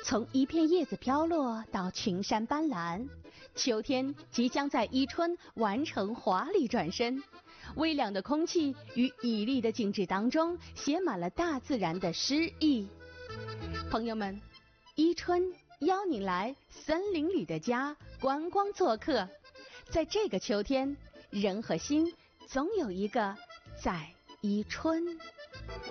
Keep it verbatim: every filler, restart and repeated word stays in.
从一片叶子飘落到群山斑斓，秋天即将在伊春完成华丽转身。微凉的空气与绮丽的景致当中，写满了大自然的诗意。朋友们，伊春邀您来森林里的家观光做客。在这个秋天，人和心总有一个在伊春。